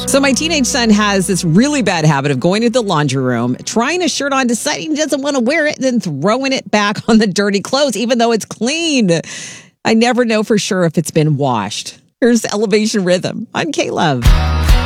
So my teenage son has this really bad habit of going to the laundry room, trying a shirt on, deciding he doesn't want to wear it, and then throwing it back on the dirty clothes, even though it's clean. I never know for sure if it's been washed. Here's Elevation Rhythm on K-Love.